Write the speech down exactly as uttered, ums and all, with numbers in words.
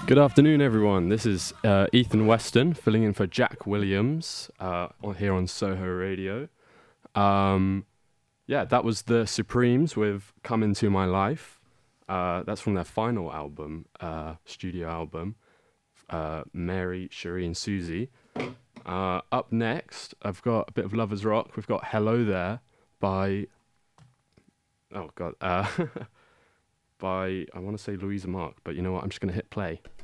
Good afternoon, everyone. This is uh, Ethan Weston filling in for Jack Williams uh, on here on Soho Radio. Um, yeah, that was the Supremes with "Come Into My Life." Uh, that's from their final album, uh, studio album, uh, Mary, Cherie, and Susie. Uh, up next, I've got a bit of Lovers Rock. We've got "Hello There" by oh god, uh, by I want to say Louisa Mark, but you know what? I'm just gonna hit play.